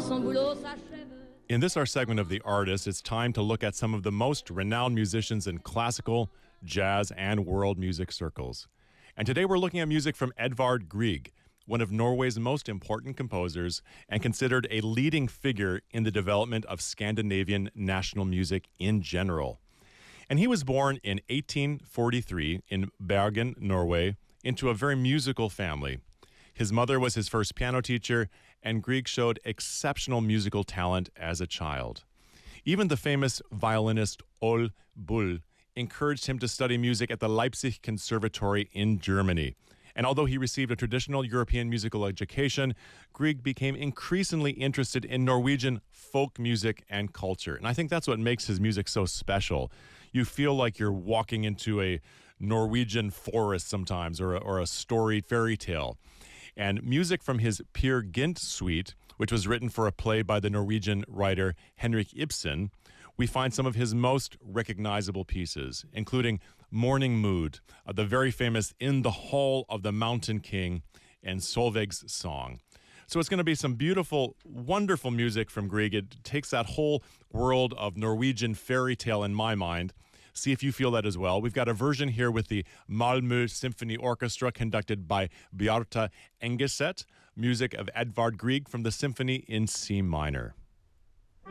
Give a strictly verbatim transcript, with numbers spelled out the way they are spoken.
son boulot s'achève. In this, our segment of The Artist, it's time to look at some of the most renowned musicians in classical, jazz, and world music circles. And today we're looking at music from Edvard Grieg, one of Norway's most important composers and considered a leading figure in the development of Scandinavian national music in general. And he was born in eighteen forty-three in Bergen, Norway, into a very musical family. His mother was his first piano teacher, and Grieg showed exceptional musical talent as a child. Even the famous violinist Ole Bull encouraged him to study music at the Leipzig Conservatory in Germany. And although he received a traditional European musical education, Grieg became increasingly interested in Norwegian folk music and culture. And I think that's what makes his music so special. You feel like you're walking into a Norwegian forest sometimes, or a, or a storied fairy tale. And music from his Peer Gynt suite, which was written for a play by the Norwegian writer Henrik Ibsen, we find some of his most recognizable pieces, including Morning Mood, uh, the very famous In the Hall of the Mountain King, and Solveig's Song. So it's going to be some beautiful, wonderful music from Grieg. It takes that whole world of Norwegian fairy tale in my mind. See if you feel that as well. We've got a version here with the Malmö Symphony Orchestra conducted by Bjarte Engeset, music of Edvard Grieg from the Symphony in C minor.